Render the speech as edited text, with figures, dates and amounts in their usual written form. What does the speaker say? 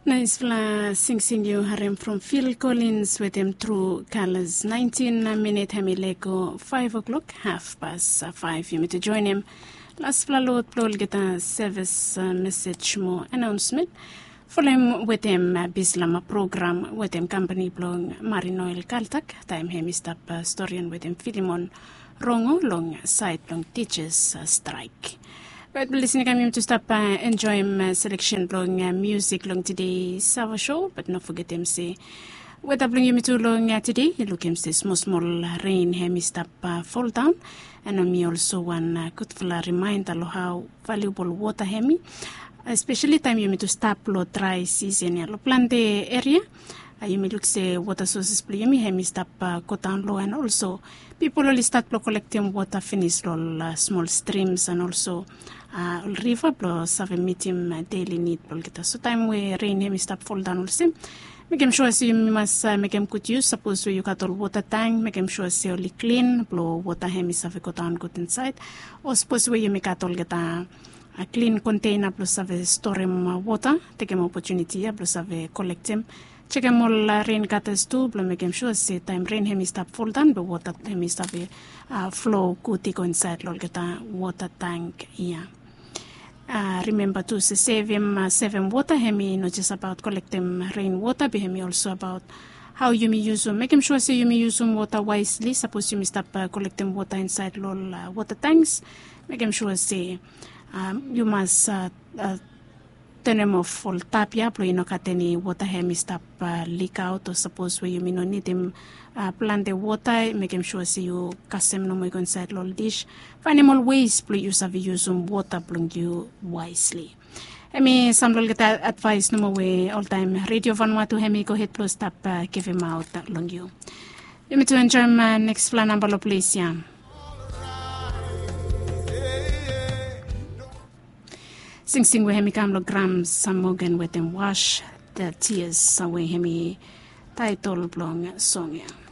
Nice fla sing you harem from Phil Collins with him through colors 19 minute hamileko 5 o'clock 5:30 you need to join him last fla load plol get a service message mo announcement for him with him bislama program with him company blong Marinoil Kaltak time him stop historian with him Philemon Rongo long side long teachers strike. But listening kami to stop enjoy selection long music long today Sava show, but not forget him say what up you to long today you look him say small rain hemi stop fall down and me also one good reminder of how valuable water hemi especially time you to stop lo dry season lo plante area you may look say water sources play me hemi stop go down low and also people only start collecting water finish all small streams and also river plus have a meeting daily need so time we rain hemi stop fall down also make sure you must make them good use suppose you got all water tank make sure you only clean blow water hemi have go down good inside or suppose you make all get a clean container plus have store water take an opportunity plus have collect them check them all rain gutters too but make sure say time rain hemi stop fall down but water hemi stop flow good go inside lol get a water tank yeah. Remember to save him water hemi not just about collecting rainwater but hemi also about how you may use them. Make sure say you may use water wisely. Suppose you may stop collecting water inside lol water tanks. Make sure say you must turn them off full tap ya you know cut any water hemi stop leak out or suppose where you may not need them plant the water make sure say you cast them no more inside lol dish find them always please use water plung you wisely. I mean some lol get advice no more way all time radio Vanuatu hemi go ahead plus stop give him out long you me to enjoy my next plan number lo please yeah. Sing we hemi kamlo grams some morgan with them wash the tears away hemi title blong song yeah.